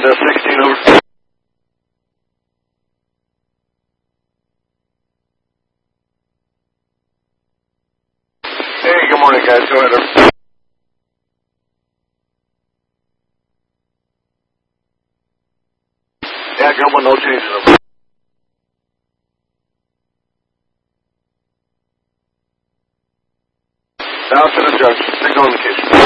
16 over. Hey, good morning, guys. Go ahead. Yeah, good one. No changes. Now to the judge. Signal indication.